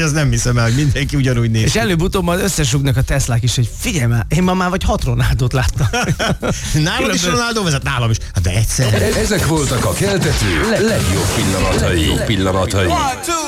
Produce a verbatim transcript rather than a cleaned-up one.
azt nem hiszem el, hogy mindenki ugyanúgy néz. És előbb-utóbb majd összesugnak a Teslák is, hogy figyelj már, én ma már vagy hat Ronaldot láttam. Nálad is Ronaldo vezet, nálam is. Hát de egyszer. Ezek voltak a keltető legjobb pillanatai. Pillanatai.